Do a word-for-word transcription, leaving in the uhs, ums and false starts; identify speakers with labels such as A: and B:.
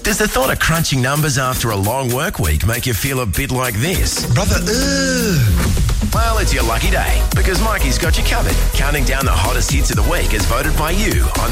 A: Does the thought of crunching numbers after a long work week make you feel a bit like this?
B: Brother, ugh.
A: Well, it's your lucky day because Mikey's got you covered. Counting down the hottest hits of the week as voted by you on